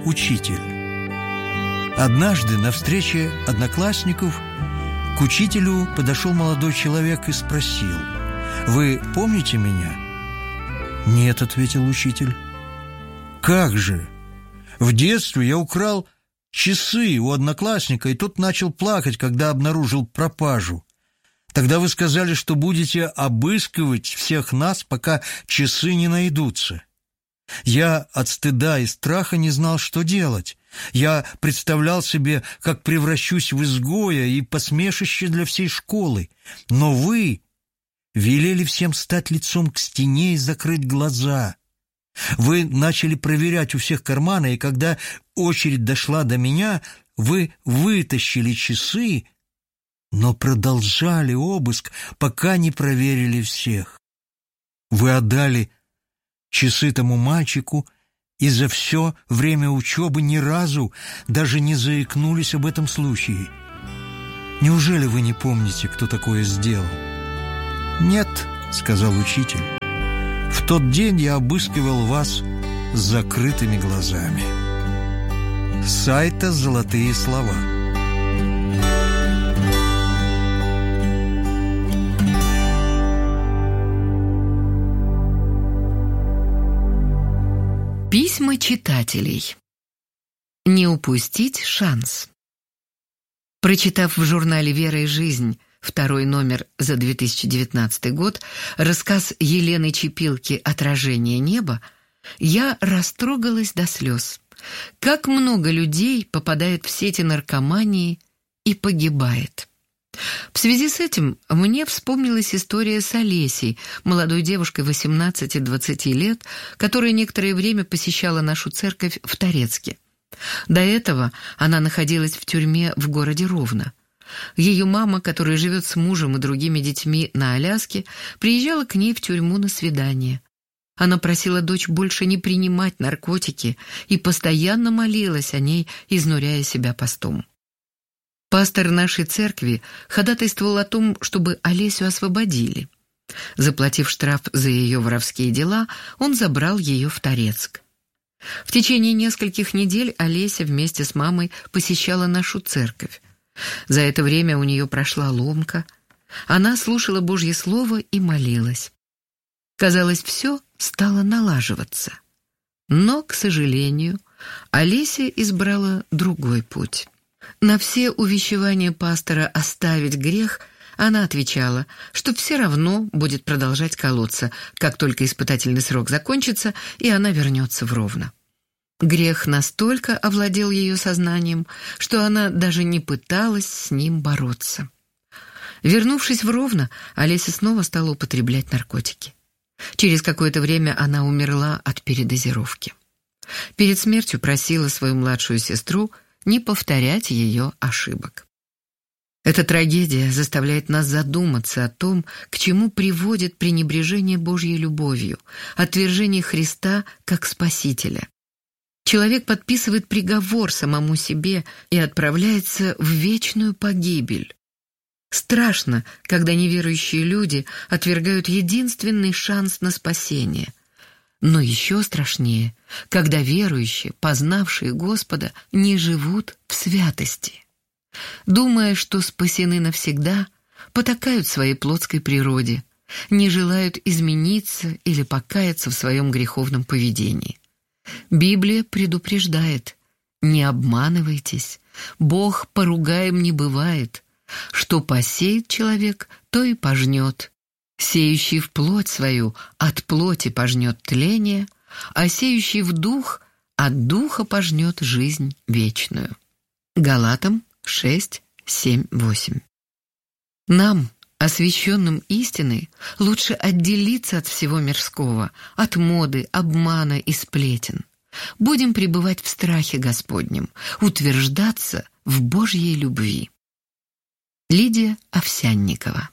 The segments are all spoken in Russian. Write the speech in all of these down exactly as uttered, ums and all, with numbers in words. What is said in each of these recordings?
учитель. Однажды на встрече одноклассников к учителю подошел молодой человек и спросил: «Вы помните меня?» «Нет», — ответил учитель. «Как же? В детстве я украл часы у одноклассника, и тот начал плакать, когда обнаружил пропажу. Тогда вы сказали, что будете обыскивать всех нас, пока часы не найдутся. Я от стыда и страха не знал, что делать. Я представлял себе, как превращусь в изгоя и посмешище для всей школы. Но вы велели всем стать лицом к стене и закрыть глаза. Вы начали проверять у всех карманы, и когда очередь дошла до меня, вы вытащили часы, но продолжали обыск, пока не проверили всех. Вы отдали часы тому мальчику, и за все время учебы ни разу даже не заикнулись об этом случае. Неужели вы не помните, кто такое сделал?» «Нет», — сказал учитель, — «в тот день я обыскивал вас с закрытыми глазами». С сайта «Золотые слова». Письма читателей. Не упустить шанс. Прочитав в журнале «Вера и жизнь» второй номер за две тысячи девятнадцатый год рассказ Елены Чепилки «Отражение неба», я растрогалась до слез. Как много людей попадает в сети наркомании и погибает. В связи с этим мне вспомнилась история с Олесей, молодой девушкой восемнадцати-двадцати лет, которая некоторое время посещала нашу церковь в Торецке. До этого она находилась в тюрьме в городе Ровно. Ее мама, которая живет с мужем и другими детьми на Аляске, приезжала к ней в тюрьму на свидание. Она просила дочь больше не принимать наркотики и постоянно молилась о ней, изнуряя себя постом. Пастор нашей церкви ходатайствовал о том, чтобы Олесю освободили. Заплатив штраф за ее воровские дела, он забрал ее в Торецк. В течение нескольких недель Олеся вместе с мамой посещала нашу церковь. За это время у нее прошла ломка. Она слушала Божье Слово и молилась. Казалось, все стало налаживаться. Но, к сожалению, Олеся избрала другой путь. На все увещевания пастора оставить грех она отвечала, что все равно будет продолжать колоться, как только испытательный срок закончится, и она вернется в Ровно. Грех настолько овладел ее сознанием, что она даже не пыталась с ним бороться. Вернувшись в Ровно, Олеся снова стала употреблять наркотики. Через какое-то время она умерла от передозировки. Перед смертью просила свою младшую сестру не повторять ее ошибок. Эта трагедия заставляет нас задуматься о том, к чему приводит пренебрежение Божьей любовью, отвержение Христа как Спасителя. Человек подписывает приговор самому себе и отправляется в вечную погибель. Страшно, когда неверующие люди отвергают единственный шанс на спасение. Но еще страшнее, когда верующие, познавшие Господа, не живут в святости. Думая, что спасены навсегда, потакают своей плотской природе, не желают измениться или покаяться в своем греховном поведении. Библия предупреждает: не обманывайтесь, Бог поругаем не бывает. Что посеет человек, то и пожнет. Сеющий в плоть свою от плоти пожнет тление, а сеющий в дух от духа пожнет жизнь вечную. Галатам шесть, семь, восемь. Нам, освященным истиной, лучше отделиться от всего мирского, от моды, обмана и сплетен. Будем пребывать в страхе Господнем, утверждаться в Божьей любви. Лидия Овсянникова.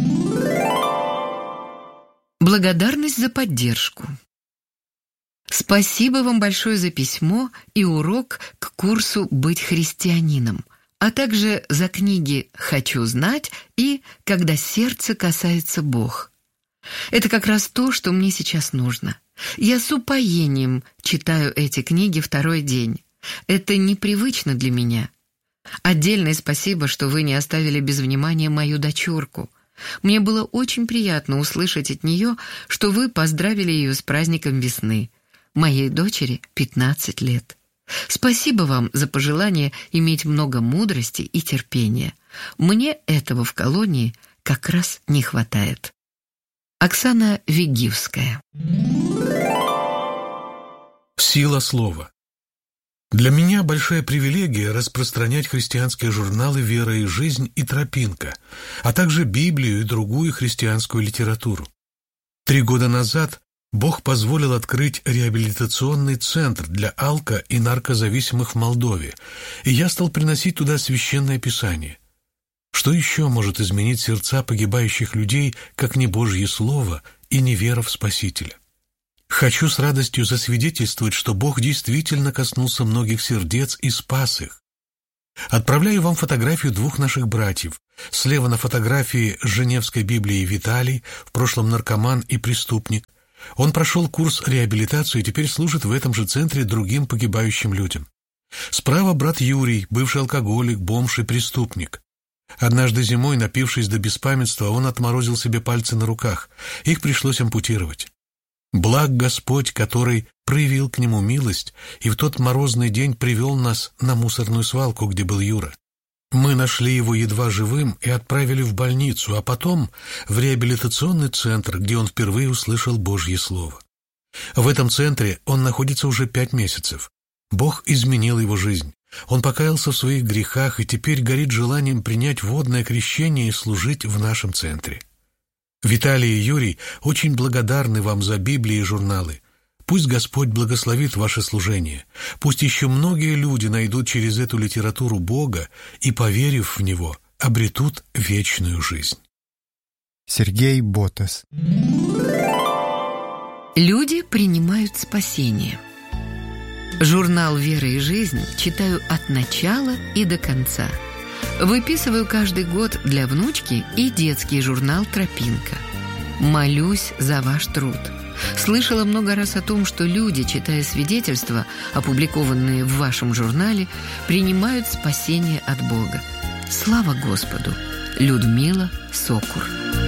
Благодарность за поддержку. Спасибо вам большое за письмо и урок к курсу «Быть христианином», а также за книги «Хочу знать» и «Когда сердце касается Бог». Это как раз то, что мне сейчас нужно. Я с упоением читаю эти книги второй день. Это непривычно для меня. Отдельное спасибо, что вы не оставили без внимания мою дочурку. Мне было очень приятно услышать от нее, что вы поздравили ее с праздником весны. Моей дочери пятнадцать лет. Спасибо вам за пожелание иметь много мудрости и терпения. Мне этого в колонии как раз не хватает. Оксана Вигивская. Сила слова. Для меня большая привилегия распространять христианские журналы «Вера и жизнь» и «Тропинка», а также Библию и другую христианскую литературу. Три года назад Бог позволил открыть реабилитационный центр для алко- и наркозависимых в Молдове, и я стал приносить туда священное писание. Что еще может изменить сердца погибающих людей, как не Божье Слово и не вера в Спасителя? Хочу с радостью засвидетельствовать, что Бог действительно коснулся многих сердец и спас их. Отправляю вам фотографию двух наших братьев. Слева на фотографии Женевской Библии Виталий, в прошлом наркоман и преступник. Он прошел курс реабилитации и теперь служит в этом же центре другим погибающим людям. Справа брат Юрий, бывший алкоголик, бомж и преступник. Однажды зимой, напившись до беспамятства, он отморозил себе пальцы на руках. Их пришлось ампутировать. Благ Господь, который проявил к нему милость и в тот морозный день привел нас на мусорную свалку, где был Юра. Мы нашли его едва живым и отправили в больницу, а потом в реабилитационный центр, где он впервые услышал Божье Слово. В этом центре он находится уже пять месяцев. Бог изменил его жизнь. Он покаялся в своих грехах и теперь горит желанием принять водное крещение и служить в нашем центре. Виталий и Юрий очень благодарны вам за Библии и журналы. Пусть Господь благословит ваше служение. Пусть еще многие люди найдут через эту литературу Бога и, поверив в Него, обретут вечную жизнь. Сергей Ботас. Люди принимают спасение. Журнал «Вера и жизнь» читаю от начала и до конца. Выписываю каждый год для внучки и детский журнал «Тропинка». Молюсь за ваш труд. Слышала много раз о том, что люди, читая свидетельства, опубликованные в вашем журнале, принимают спасение от Бога. Слава Господу! Людмила Сокур.